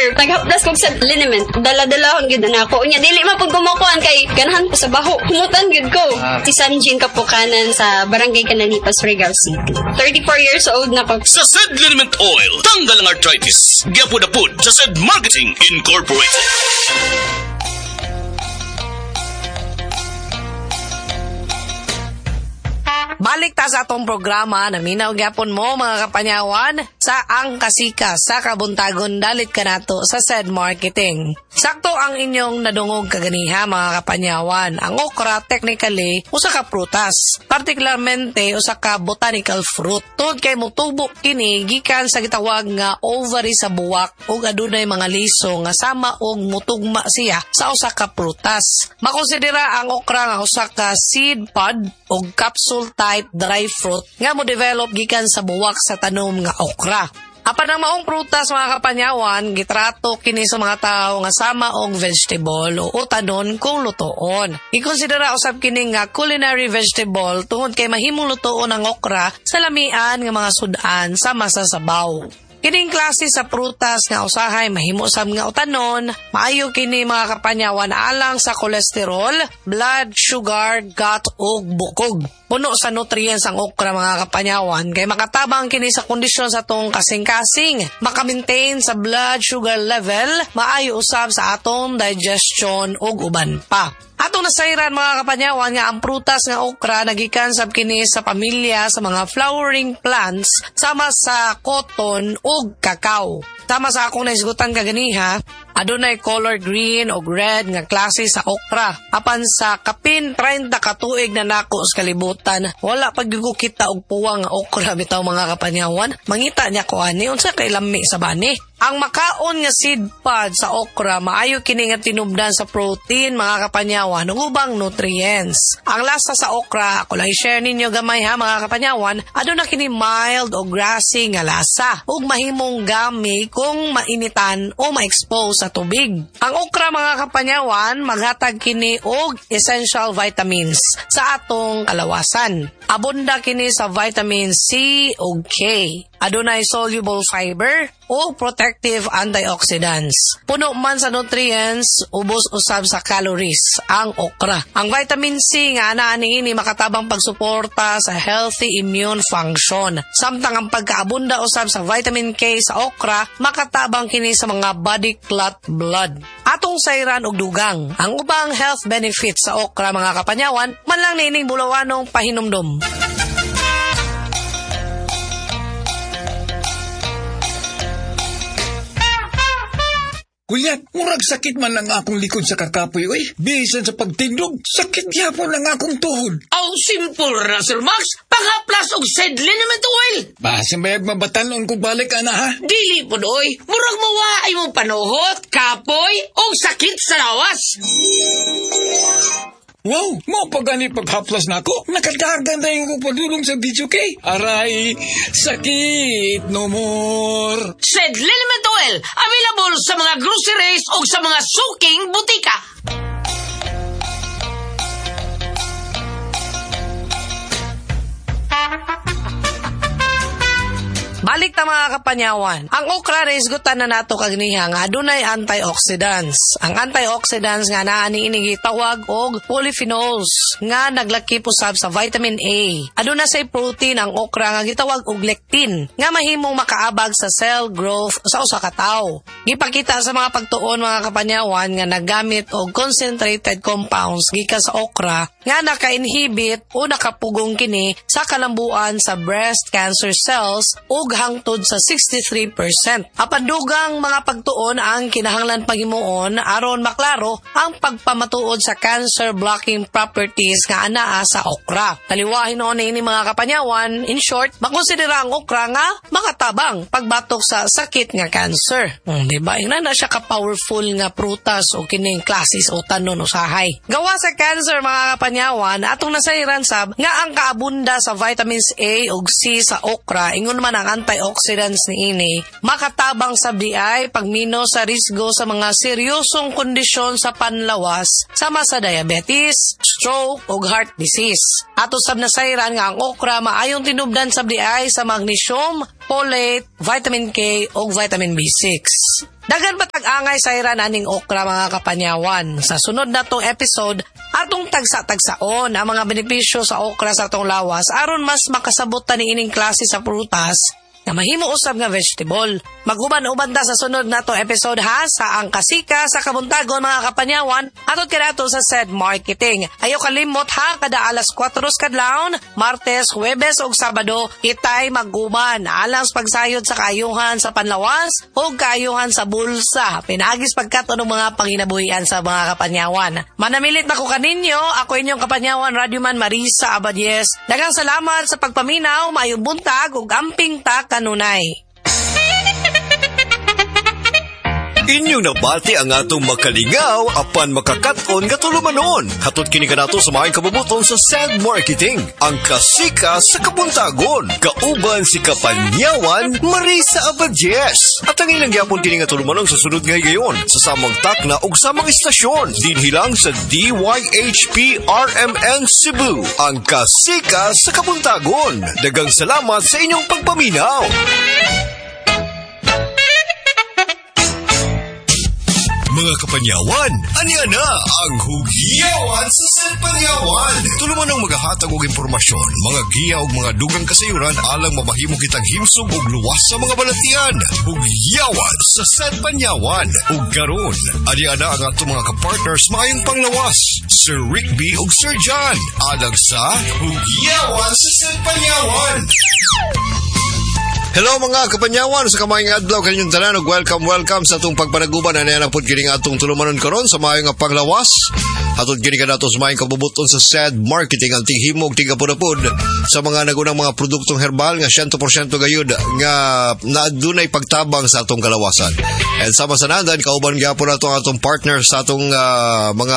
Naghaplas kog sa liniment. Dala-dalahon gyud na ako. Unya dili man pud kumukuan kay ganahan ko sa baho. Humutan gyud ko. Si Sanjin Kapukanan sa Barangay Canalipas, Regal City. 34 years old na ko. Sa Sed Liniment Oil, tanggal ang arthritis. Gyapud-apud sa Sed Marketing Incorporated. Balik ta sa atong programa na minaw gyapon mo mga kapanyawan sa ang kasika sa kabuntagon dalit kanato sa Sed Marketing. Sakto ang inyong nadungog kaganiha mga kapanyawan. Ang okra technically usa ka prutas, partikularmente usa ka botanical fruit. Tungod kay mutubok kini gikan sa gitawag nga ovary sa buwak ug adunay mga liso nga sama og mutugma siya sa usa ka prutas. Makonsidera ang okra nga usa ka seed pod o capsule type dry fruit nga mo develop gikan sa buwak sa tanom nga okra. Apan ang maong prutas mga kapanyawan, gitrato kini sa mga tao nga sama og vegetable o utanon kung lutoon. Ikonsidera usab kini nga culinary vegetable tungod kay mahimong lutoon ang okra sa lamian nga mga sudan sama sa sabaw. Kining klase sa prutas nga usahay mahimo sab nga utanon, maayo kini mga kapanyawan alang sa kolesterol, blood sugar, gut ug bukog. Puno sa nutrients ang okra mga kapanyawan kay makatabang kini sa kondisyon sa tong kasing-kasing, maka-maintain sa blood sugar level, maayo usab sa atong digestion ug uban pa. Atong nasayran mga kapanyawan nga ang prutas nga okra nagikan sab kini sa pamilya sa mga flowering plants sama sa cotton ug cacao. Sama sa akong naisgutan kaganiha, adunay color green o red nga klase sa okra. Apan sa kapin 30 ka tuig na nako sa kalibutan, wala pagkikita og puwang nga okra bitaw mga kapanyawan. Mangita niya ko ani unsa kay lami sa bani. Ang makaon nga seed pod sa okra maayo kini nga tinubdan sa protein mga kapanyawan ug ubang nutrients. Ang lasa sa okra, ako lang i-share ninyo gamay ha mga kapanyawan, aduna kini mild o grassy nga lasa ug mahimong gami kung mainitan o ma-expose sa tubig. Ang okra mga kapanyawan, maghatag kini og essential vitamins sa atong kalawasan. Abunda kini sa vitamin C ug K. Adunay soluble fiber o protective antioxidants. Puno man sa nutrients, ubos usab sa calories ang okra. Ang vitamin C nga anaa niini makatabang pagsuporta sa healthy immune function. Samtang ang pagkaabunda usab sa vitamin K sa okra, makatabang kini sa mga body clot blood. Atong sayran og dugang. Ang ubang health benefits sa okra mga kapanyawan, man lang niining bulawanong pahinumdom. Kuya, murag sakit man lang akong likod sa kakapoy, oy. Bisan sa pagtindog, sakit yapon lang akong tuhod. Aw, simple ra, Sir Max. Panghaplas og Sed Liniment Oil. Basin bayag mabatanon kung balik ana ha? Dili po doy. Murag mawaay mong panuhot, kapoy, o sakit sa lawas. Wow, mo pa gani paghaplas na ako. Nakadagan na yung padulong sa video kay. Aray, sakit no more. Sed Liniment Oil, available sa mga groceries o sa mga suking butika. Balik ta mga kapanyawan. Ang okra resgutan na nato kagniha nga adunay antioxidants. Ang antioxidants nga naa niini gitawag og polyphenols nga naglakip usab sa vitamin A. Aduna say protein ang okra nga gitawag og lectin nga mahimong makaabag sa cell growth sa usa ka tawo. Gipakita sa mga pagtuon mga kapanyawan nga naggamit og concentrated compounds gikan sa okra nga naka-inhibit o nakapugong kini sa kalambuan sa breast cancer cells ug hangtod sa 63%. Apan dugang mga pagtuon ang kinahanglan paghimuon aron maklaro ang pagpamatuod sa cancer blocking properties nga anaa sa okra. Taliwahin noon ini mga kapanyawan, in short, makonsidera ang okra nga makatabang pagbatok sa sakit nga cancer. Diba? Ina na siya ka-powerful nga prutas o kining klasis o tanon usahay. Gawa sa cancer mga kapanyawan, atong nasayran sab nga ang kaabunda sa vitamins A ug C sa okra ingon man ang antioxidants niini makatabang sa DI pagmino sa risgo sa mga seryosong kondisyon sa panlawas sama sa diabetes, stroke ug heart disease. Ato sab nasayran nga ang okra maayong tinubdan sab di ay sa magnesium, folate, vitamin K ug vitamin B6. Dagan patag-angay sayran aning okra mga kapanyawan. Sa sunod na tong episode, atong tagsa-tagsaon ang mga benepisyo sa okra sa atong lawas aron mas makasabot ta niining klase sa prutas na mahimo usab nga vegetable. Maguban-uban ta sa sunod na to episode ha sa ang kasika sa kabuntagon mga kapanyawan atot kanato sa said marketing. Ayo kalimot ha kada alas 4 kadlawon, Martes, Huwebes ug Sabado itay maguban alang sa pagsayod sa kaayuhan sa panlawas ug kaayuhan sa bulsa. Pinagis pagkaton ng mga panginabuhian sa mga kapanyawan. Manamilit na ko kaninyo, ako inyong kapanyawan Radyoman Marisa Abadies. Daghang salamat sa pagpaminaw, maayong buntag ug amping ta kanunay. Inyong nabati ang atong makalingaw apan makakaton nga tulumanon. Hatod kini kanato sa maayong kabubuton sa Sad Marketing, ang kasika sa kabuntagon. Kauban si Kapanyawan Marisa Abadies. At ang ilang gyapon kini nga tulumanon sa sunod nga higayon sa samang takna ug samang istasyon dinhi lang sa DYHP RMN Cebu, ang kasika sa kabuntagon. Daghang salamat sa inyong pagpaminaw. Mga kapanyawan, aniya na ang Hugiyawan sa Sad Panyawan. Tuluman ang maghahatag og impormasyon, mga giya ug mga dugang kasayuran alang mamahimo kitang himsog ug luwas sa mga balatian. Hugiyawan sa Sad Panyawan. Ug karon, aniya na ang ato mga kapartners maayong panglawas, Sir Rick B ug Sir John, alang sa Hugiyawan sa Sad Panyawan. Hello mga kapanyawan, sa kamayang adlaw kaninyong tanan ug welcome sa atong pagpanaguban ana na pud kini atong tulumanon karon sa maayong nga panglawas. Hatod kini kanato sa maayong kabubuton sa Sad Marketing, ang tingihimog tigapod-apod sa mga nagunang mga produktong herbal nga 100% gayud nga naadunay pagtabang sa atong kalawasan. And sama sa nandan kauban gyapon nato ang atong partner sa atong mga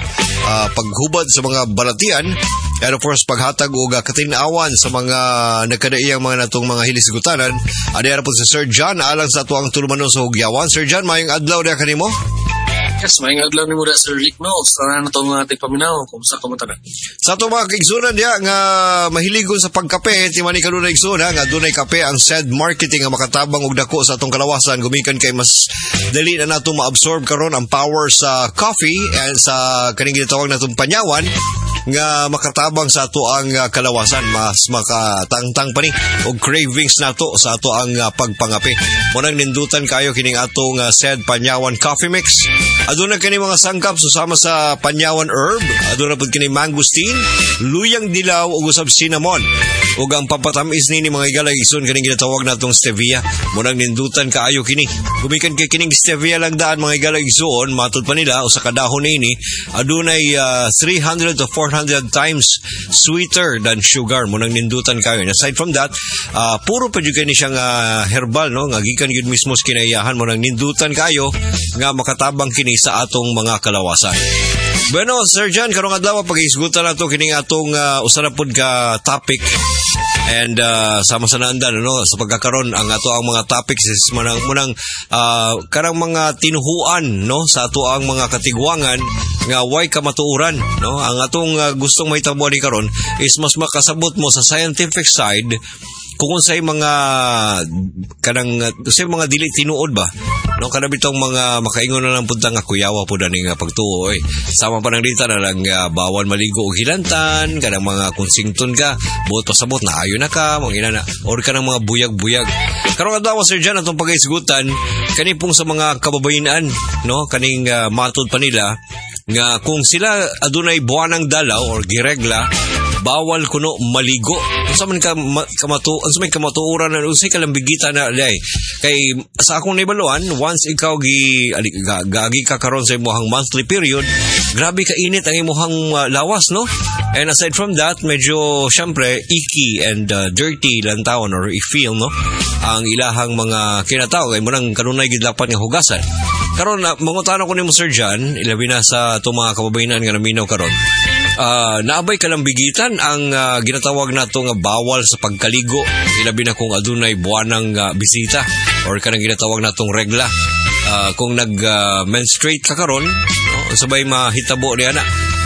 paghubad sa mga balatian. And of course, paghatag o katinawan sa mga nagkadaiyang mga natong mga hilisgutanan. Adiyara po si Sir John, alang sa ito ang tulumanon sa Hugyawan. Sir John, mayong adlaw na kanimo? Yes, mayong adlaw ni mo da Sir Rick, no? Sana na itong ating paminaw, kung sa kumatanan. Sa itong mga kaigsunan diya, nga mahiligon sa pagkape, timani ka doon na igsunan, nga doon ay kape ang Sad Marketing, nga makatabang og dako sa itong kalawasan. Gumikan kay mas dali na nato ma-absorb karon ang power sa coffee and sa kaning ginatawag natong panyawan, nga makatabang sa ato ang kalawasan, mas makatangtang pa ni og cravings nato sa ato ang pagpangape. Munang nindutan kayo kining atong Sad Panyawan Coffee Mix. Aduna kini mga sangkap susama sa panyawan herb, aduna pud kini mangosteen, luyang dilaw ug usab cinnamon. Ug ang papatamis ni mga igalag ison kining ginatawag natong stevia. Munang nindutan kaayo kini. Gumikan kay kining stevia lang daan mga igalag ison, matud pa nila usa ka dahon ini adunay 300 to 400 times sweeter than sugar. Munang nindutan kayo. Aside from that, puro pa jud kini siyang herbal, no, nga gikan gyud mismo sa kinayahan. Munang nindutan kayo nga makatabang kini sa atong mga kalawasan. Bueno, Sir John, karong adlaw pag-isgutan nato kining atong usa na pud ka topic. And sama sa naandan, no, sa pagkakaroon ang ato ang mga topics is munang karang mga tinuhuan, no, sa ato ang mga katigwangan nga way kamatuuran, no. Ang atong gustong mahitabo ni karon is mas makasabot mo sa scientific side kung unsay mga kanang unsay mga dili tinuod ba, no, kada bitong mga makaingon na lang punta nga kuyawa pud ani nga pagtuo sama pa nang dita na lang bawal maligo og hilantan, kanang mga konsington ka buot pasabot na ayo na ka mga na or kanang mga buyag-buyag. Karong adlaw Sir John atong pag-isgutan kani pong sa mga kababayenan, no, kaning matud pa nila nga kung sila adunay buwanang dalaw or giregla bawal kuno maligo. Unsa man kamatuoran na unsay kalambigita na day. Kay sa akong nibaluan, once ikaw gagi ka karon sa imong monthly period, grabe ka init ang imong lawas, no? And aside from that, medyo syempre icky and dirty lang taon or i-feel, no, ang ilahang mga kinatao kay munang kanunay gid dapat nga hugasan. Karon mangutana ko nimo Sir John, ilabi na sa itong mga kababayenan nga naminaw karon. Naabay kalambigitan ang ginatawag nato nga bawal sa pagkaligo, ilabi na kung adunay buwanang bisita or kanang ginatawag natong regla. Kung nag menstruate ka karon, no, sabay mahitabo niya na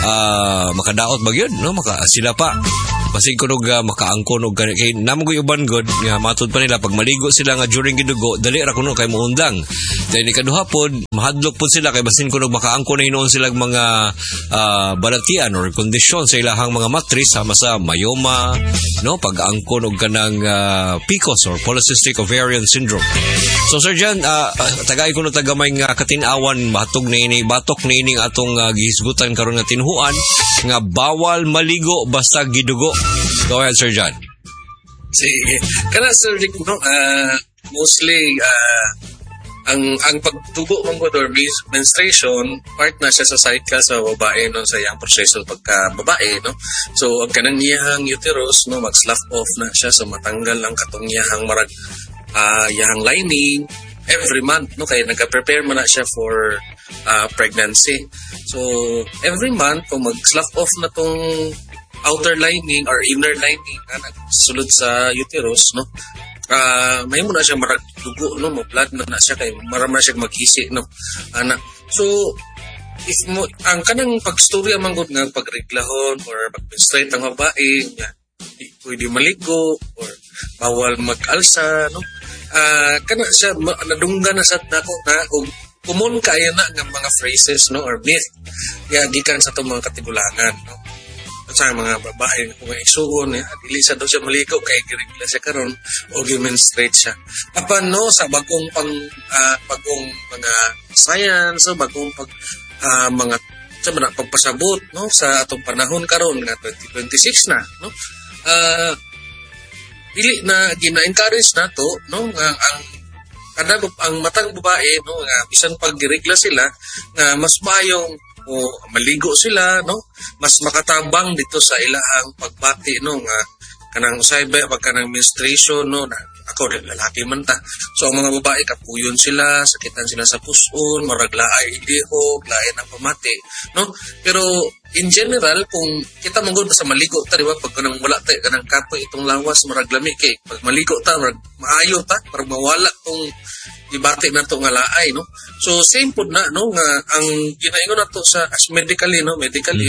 makadaot ba yun, no? Sila pa basig kunog makaangkon og kay namoy uban god nga matud pa nila pag maligo sila nga during gidugo dali ra kuno kay muundang. Dahil ikaduha pod mahadlok pod sila kay basin kunog makaangkon na hinuon sila mga balatian or kondisyon sa ilahang mga matris sama sa myoma, no, pag-angkon og kanang PCOS or polycystic ovarian syndrome. So Sir John, tagay kuno tagamay nga katin-awan batok na ini atong gihisgutan karon nga tinhuan nga bawal maligo basta gidugo. Go ahead, Sir John. Sige. Kana, Sir Rick, no, mostly, ang pagtubo mong ko or menstruation, part na siya sa cycle sa babae, no, sa iyang proseso pagka babae, no. So, ang kanang iyahang uterus, no, mag-slough off na siya, so matanggal ang katong iyahang marag, iyahang lining, every month, no, kaya nagka-prepare man na siya for pregnancy. So, every month, kung mag-slough off na tong outer lining or inner lining na nagsulod sa uterus, no, may mo na siya marag dugo, no, blood na siya kay marama siya maghisi, no, ana. So if mo ang kanang pagstorya man gud nga pagreglahon or pag-menstruate ang babae nga pwede maligo or bawal mag-alsa, no, kana siya nadunggan na sa nako na common kaya na nga mga phrases, no, or myth nga gikan sa itong mga katigulangan, no, sa mga babae kung isuon dili sa daw siya maligo kay giregla siya karon o gi-menstruate siya. Apan no sa bagong bagong mga science, so bagong mga pagpasabot, no, sa atong panahon karon nga 2026 na, no, dili na gina-encourage nato, no, nga ang matang babae, no, nga bisan pag giregla sila nga mas maayong o maligo sila, no, mas makatabang dito sa ilahang pagbati, no, nga kanang usayba pag kanang menstruation, no, na ako lalaki man ta. So ang mga babae kapuyon sila, sakitan sila sa puson, maraglaay ilihog, lain ang pamati, no. Pero in general kung kita manggod sa maligo ta, di ba, pag kanang wala ta kanang kapoy itong lawas maraglami kay pag maligo ta maayo ta para mawala tong ibati na to nga laay, no. So same pod na, no, nga ang ginaingon nato sa as medically, no,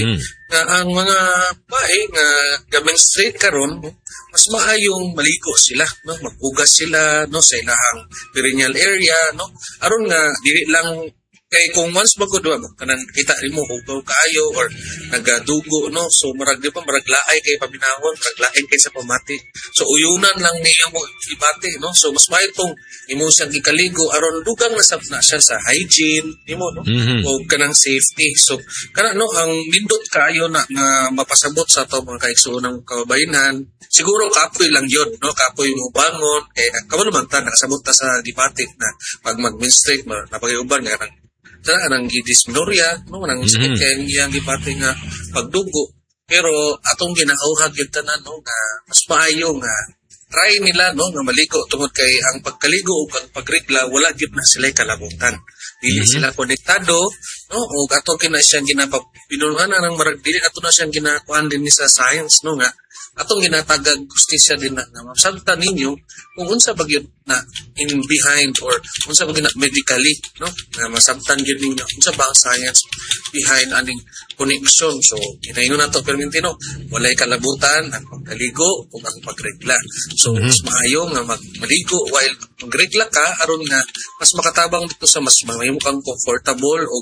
nga ang mga bae nga ga-menstruate karon, no, mas maayong maligo sila, no, maghugas sila, no, sa ilahang perineal area, no, aron nga dili lang kay kung once magod kanang kita nimo hugaw kaayo or nagadugo, no, so marag di pa maraglaay kay paminawon, maraglaay kay sa pamati, so uyunan lang niya mo ibati, no, so mas maayo tong imo siyang gikaligo aron dugang nasab na siya sa hygiene nimo, no, o kanang safety. So kana, no, ang nindot kaayo na nga mapasabot sa to mga kaigsuon ng kababayenan, siguro kapoy lang yon, no, kapoy mo bangon kay kamo man ta nakasabot ta sa debate na pag mag-menstruate napag-uban nga nang gidysmenorrhea, no, nang sakit kaya iyang gipati nga pagdugo. Pero atong ginauhag yung tanan, no, nga mas maayo nga try nila, no, nga maligo tungod kay ang pagkaligo o pagregla wala gyud na sila kalabutan. Dili sila konektado, no, o ato kina siyang ginapapinunan nang marag dili ato na siyang ginakuan din ni sa science, no, nga atong ginatagag justisya din na masabtan ninyo kung unsa bagyod na in behind or unsa bagyod na medically, no, na masabtan gyud ninyo unsa ba ang science behind aning connection. So ginaingon nato permintino walay kalabutan ang pagkaligo ug ang pagregla. So mas maayo nga maligo while magregla ka aron nga mas makatabang dito sa mas mahimo kang comfortable o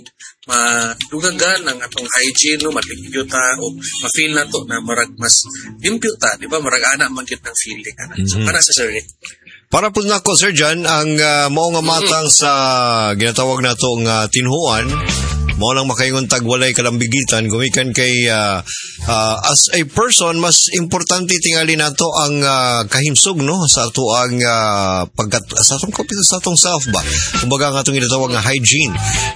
madugagan ang atong hygiene, no, malimpyo ta o ma-feel nato na marag mas limpyo ta, di ba, marag ana man gyud ng feeling ana. So para sa Sir Rick, para po nako, Sir John, ang mao nga matang sa ginatawag nato nga tinhuan, mao lang makaingon tag walay kalambigitan gumikan kay as a person mas importante tingali nato ang kahimsog, no, sa ato ang sa atong self ba, kumbaga nga atong ginatawag nga hygiene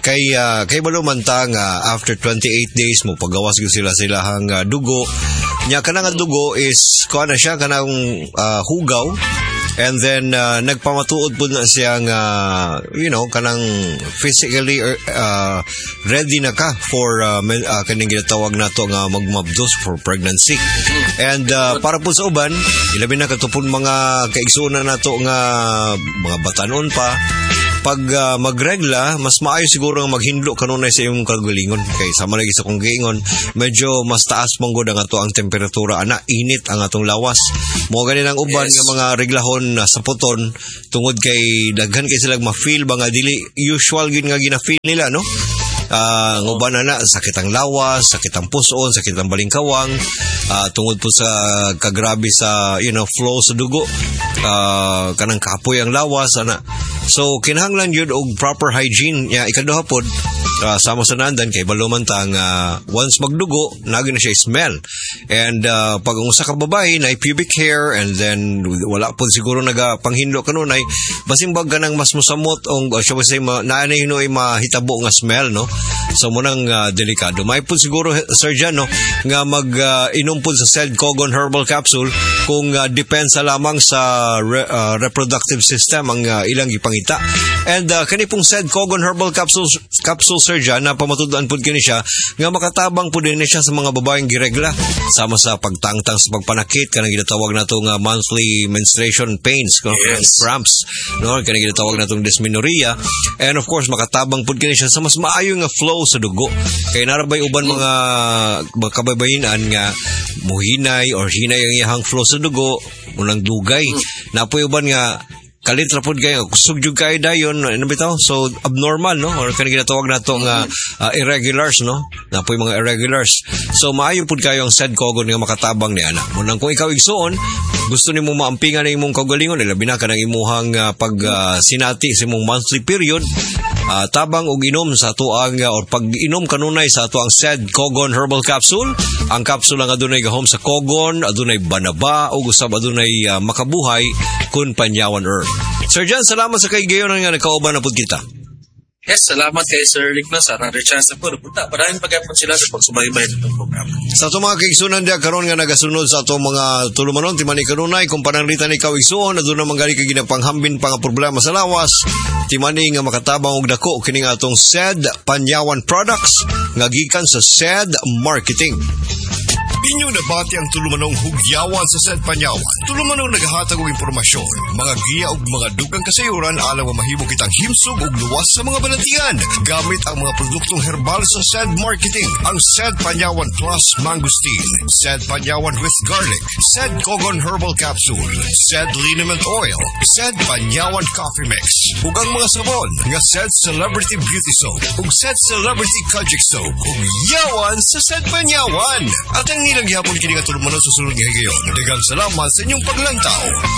kay baluman ta nga after 28 days mo pagawas gyud sila hang dugo nya kanang dugo is kuha na siya kanang hugaw. And then, nagpamatuod po na siyang, kanang physically ready na ka for kaning ginatawag na to nga magmabdos for pregnancy. And para po sa uban, ilabi na katupon mga kaigsunan na to nga mga batanon pa, pag magregla, mas maayo siguro nga maghindlo kanunay sa imong kagalingon. Kay sama lagi sa kong giingon, medyo mas taas mong gud ang ato ang temperatura ana, init ang atong lawas. Mo gani ang uban nga mga reglahon sa puton tungod kay daghan kay sila ma-feel ba nga dili usual gid nga gina-feel nila, no? Nguban na sakit ang lawas, sakit ang puson, sakit ang balingkawang, tungod po sa kagrabe sa flow sa dugo, kanang kapoy ang lawas ana. So kinahanglan yun og proper hygiene ya ikaduha pod, sama sa nandan kay baluman tang once magdugo nagin na siya smell. And pag ang usa ka babae na pubic hair and then wala pod siguro nagapanghinlo kanunay, basing bag kanang mas musamot ong siya ba say naanay hinoy mahitabo nga smell, no? So munang delikado. May po siguro surgeon, no, nga mag-inom po sa Sed Cogon Herbal Capsule kung depensa lamang sa reproductive system ang ilang ipangita. And kani pong Sed Cogon Herbal Capsule surgeon na pamatudan po kini siya nga makatabang po din siya sa mga babaeng giregla sama sa pagtangtang sa pagpanakit kanang ginatawag natong monthly menstruation pains, cramps, no, kanang ginatawag natong dysmenorrhea. And of course makatabang po kini siya sa mas maayo nga flow sa dugo. Kay narabay uban mga kababayenan nga muhinay or hinay ang iyang flow sa dugo, unang dugay. Napoy uban nga kalit rapod kayo, sugjug kayo dayon, ano bitaw? So, abnormal, no? Or kanang ginatawag nato nga irregulars, no? Napoy mga irregulars. So, maayo pud kayo ang Sed Cogon nga makatabang ni ana. Munang kung ikaw igsuon, gusto nimo maampingan na imong kaugalingon, labi na kanang imuhang sinati sa imong monthly period, tabang og inom sa tuang or pag-inom kanunay sa ato ang Sed Cogon Herbal Capsule. Ang capsule ang adunay gahom sa cogon, adunay banaba ug usab adunay makabuhay kun panyawan herb. Sir John, salamat sa kay gayon nga nakauban na pud kita. Yes, salamat kay Sir Rick na sa another chance na po. Parahin pag-apon sila sa pagsubaybay sa itong program. Sa itong mga kaigsunan diya, karon nga nagasunod sa itong mga tulumanon, timani kanunay, kung pananglitan ikaw igsuon, na doon naman gali ka ginapanghambin pa nga problema sa lawas, timani nga makatabang og dako, kining atong Sed Panyawan Products, nga gikan sa Sed Marketing. Inyong nabati ang tulumanong hugyawan sa Sed Panyawan. Tulumanong naghahatag og impormasyon, mga giya ug mga dugang kasayuran alang mahimo kitang himsog ug luwas sa mga balantian. Gamit ang mga produktong herbal sa Sed Marketing, ang Sed Panyawan Plus Mangosteen, Sed Panyawan with Garlic, Sed Cogon Herbal Capsule, Sed Liniment Oil, Sed Panyawan Coffee Mix, ug ang mga sabon nga Sed Celebrity Beauty Soap ug Sed Celebrity Kojic Soap ug yawan sa Sed Panyawan. At ang nilang gihapon kini nga tulumanon sa sunod nga higayon. Daghang salamat sa inyong paglantaw.